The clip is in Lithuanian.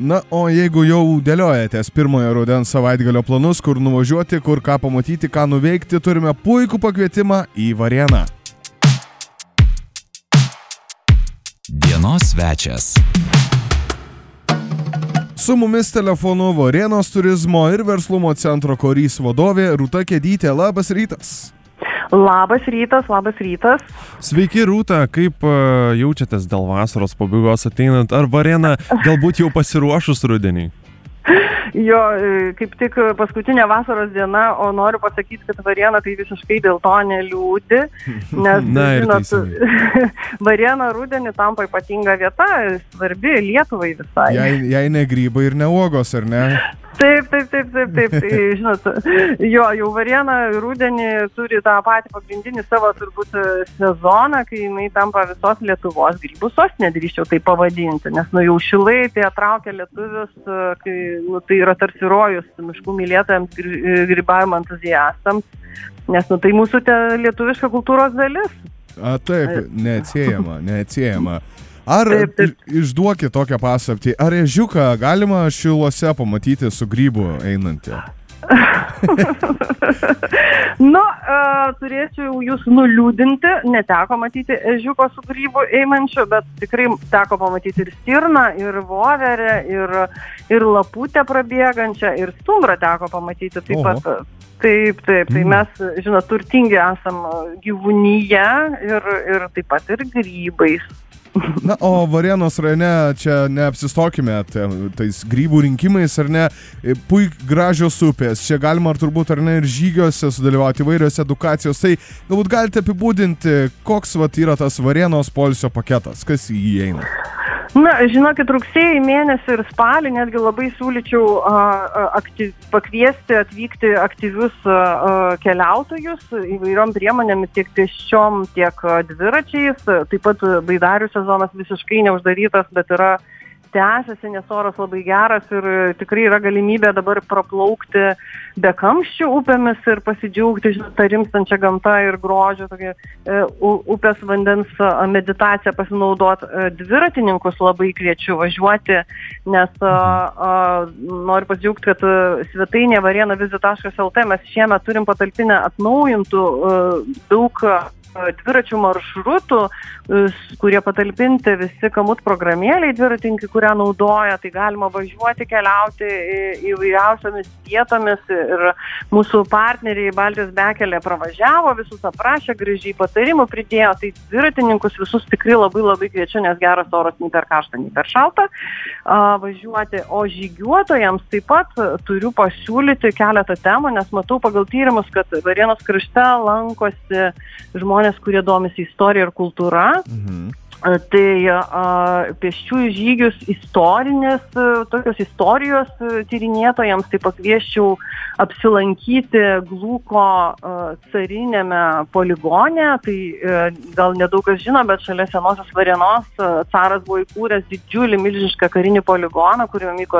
Na, o jeigu jau dėliojatės pirmojo rudens savaitgalio planus, kur nuvažiuoti, kur ką pamatyti, ką nuveikti, turime puikų pakvietimą į Varėną. Dienos svečias. Su mumis telefonu Varėnos turizmo ir verslumo centro Korys vadovė Rūta Kedytė. Labas rytas. Labas rytas, labas rytas. Sveiki, Rūta, kaip jaučiatės dėl vasaros pabaigos ateinant? Ar Varėna galbūt jau pasiruošus rudenį? Jo, kaip tik paskutinė vasaros diena, o noriu pasakyti, kad Varėna tai visiškai dėl to neliūdi, nes, žinot, Varėna rudenį tampa ypatinga vieta, svarbi Lietuvai visai. Jei ne grybai ir ne uogos, ar ne? Taip, tai, žinot, jau Varėna rudenį turi tą patį pagrindinį savo turbūt sezoną, kai jinai tampa visos Lietuvos grybų sostinė, drįsčiau tai pavadinti, nes jau Šilai tai atraukia lietuvius, kai tai yra tarsi rojus miškų mylėtojams, grybavimo entuziastams, nes tai mūsų lietuviška kultūros dalis. Taip, neatsiejama. Ar išduokit tokią paslaptį, ar ežiuką galima Šiluose pamatyti su grybu einantį? Turėčiau jūs nuliūdinti, neteko matyti ežiuko su grybu einančiu, bet tikrai teko pamatyti ir stirną, ir voverę, ir laputę prabėgančią, ir stumbrą teko pamatyti taip pat. Taip, tai mes, žinot, turtingi esam gyvūnyje ir taip pat ir grybais. Na, o Varėnos rajone čia neapsistokime tais grybų rinkimais, ar ne, gražios upės, čia galima turbūt ar ne ir žygiuose sudalyvauti, įvairios edukacijos, tai galbūt galite apibūdinti, koks yra tas Varėnos poilsio paketas, kas į jį eina? Na, žinokit, rugsėjį mėnesį ir spalį netgi labai siūlyčiau pakviesti atvykti aktyvius keliautojus įvairiom priemonėm, tiek pėsčiom, tiek dviračiais. Taip pat baidarių sezonas visiškai neuždarytas, bet yra tęsiasi, nes oras labai geras ir tikrai yra galimybė dabar praplaukti be kamščių upėmis ir pasidžiaugti, tą rimstančią gamtą ir grožio, tokia upės vandens meditaciją pasinaudoti. Dviratininkus labai kviečiu važiuoti, nes noriu pasidžiaugti, kad svetainė varėnavisit.lt mes šiemet turim patalpinę atnaujintų daug dviračių maršrutų, kurie patalpinti visi Kamut programėliai dviratininkai, kurią naudoja, tai galima važiuoti, keliauti įvairiausiamis vietomis ir mūsų partneriai Baltijos bekelė pravažiavo, visus aprašė, gražiai patarimų pridėjo, tai dviratininkus visus tikrai labai kviečiu, nes geras oras nei per karštą, nei per šaltą važiuoti, o žygiuotojams taip pat turiu pasiūlyti keletą temų, nes matau pagal tyrimus, kad Varėnos krašte lankosi žmonės, kurie domisi istorija ir kultūra. Tai pėsčiųjų žygius istorinės, tokios istorijos tyrinėtojams, tai pakviesčiau apsilankyti Glūko carinėme poligone, tai gal nedaug kas žino, bet šalia senosios Varėnos caras buvo įkūręs didžiulį milžinišką karinį poligoną, kuriuo vyko